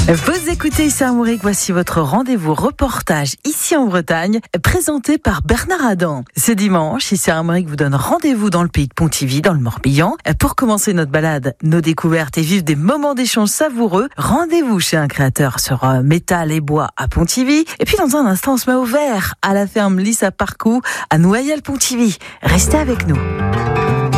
Vous écoutez Issa Armorique, voici votre rendez-vous reportage ici en Bretagne, présenté par Bernard Adam. Ce dimanche, Issa Armorique vous donne rendez-vous dans le pays de Pontivy, dans le Morbihan. Pour commencer notre balade, nos découvertes et vivre des moments d'échange savoureux, rendez-vous chez un créateur sur métal et bois à Pontivy. Et puis dans un instant, on se met au vert à la ferme Lys à Parcoux, à Noyelles-Pontivy. Restez avec nous.